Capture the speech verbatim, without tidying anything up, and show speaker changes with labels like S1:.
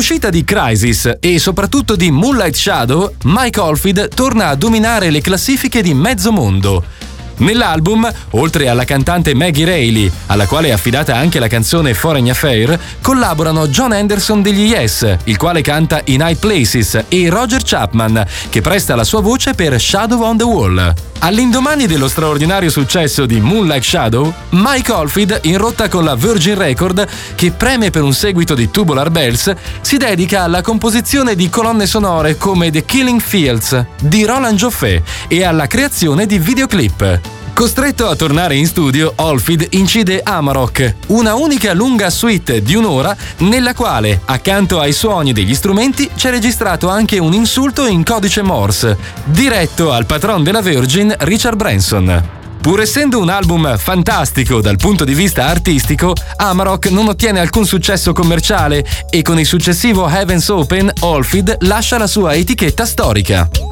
S1: l'uscita di Crisis e soprattutto di Moonlight Shadow, Mike Oldfield torna a dominare le classifiche di mezzo mondo. Nell'album, oltre alla cantante Maggie Reilly, alla quale è affidata anche la canzone Foreign Affair, collaborano John Anderson degli Yes, il quale canta In High Places, e Roger Chapman, che presta la sua voce per Shadow on the Wall. All'indomani dello straordinario successo di Moonlight Shadow, Mike Oldfield, in rotta con la Virgin Record, che preme per un seguito di Tubular Bells, si dedica alla composizione di colonne sonore come The Killing Fields di Roland Joffé e alla creazione di videoclip. Costretto a tornare in studio, Oldfield incide Amarok, una unica lunga suite di un'ora nella quale, accanto ai suoni degli strumenti, c'è registrato anche un insulto in codice Morse, diretto al patron della Virgin, Richard Branson. Pur essendo un album fantastico dal punto di vista artistico, Amarok non ottiene alcun successo commerciale e con il successivo Heaven's Open, Oldfield lascia la sua etichetta storica.